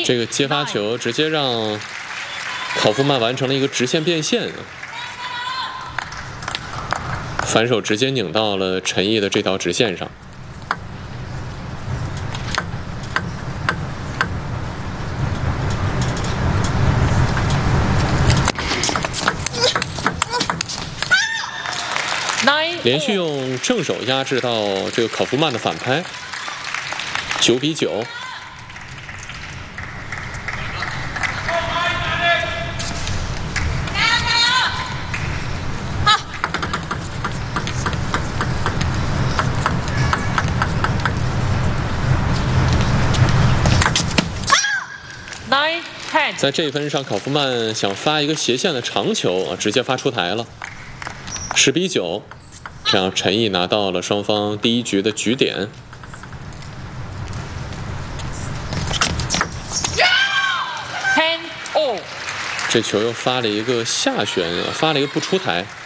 这个接发球直接让考夫曼完成了一个直线变线，反手直接拧到了陈毅的这条直线上。连续用正手压制到这个考夫曼的反拍，9比9。在这一分上，考夫曼想发一个斜线的长球啊，直接发出台了，10比9。这样陈毅拿到了双方第一局的局点。这球又发了一个下旋，发了一个不出台。